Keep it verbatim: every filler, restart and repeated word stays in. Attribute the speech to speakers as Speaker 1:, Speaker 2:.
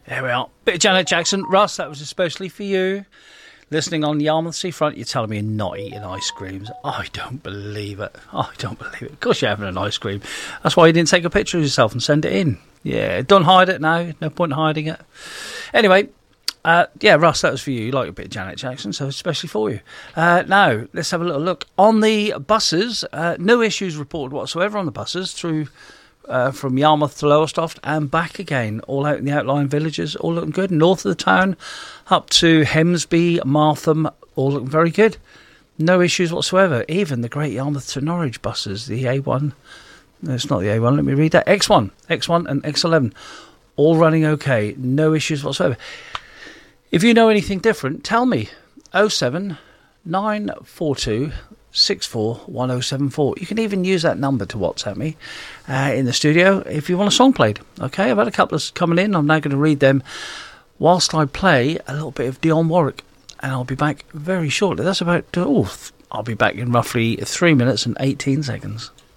Speaker 1: There we are. Bit of Janet Jackson. Russ, that was especially for you. Listening on Yarmouth Seafront, you're telling me you're not eating ice creams. I don't believe it. I don't believe it. Of course you're having an ice cream. That's why you didn't take a picture of yourself and send it in. Yeah, don't hide it now. No point in hiding it. Anyway, uh, yeah, Russ, that was for you. You like a bit of Janet Jackson, so especially for you. Uh, now, let's have a little look. On the buses, uh, no issues reported whatsoever on the buses through... Uh, from Yarmouth to Lowestoft and back again, all out in the outlying villages, all looking good. North of the town, up to Hemsby, Martham, all looking very good. No issues whatsoever. Even the Great Yarmouth to Norwich buses, the A one, no, it's not the A one, let me read that, X one, X one and X eleven, all running okay. No issues whatsoever. If you know anything different, tell me. oh seven nine four two six four one oh seven four. You can even use that number to WhatsApp me uh, in the studio if you want a song played. Okay, I've had a couple of coming in. I'm now going to read them whilst I play a little bit of Dionne Warwick, and I'll be back very shortly. That's about, oh, I'll be back in roughly three minutes and eighteen seconds.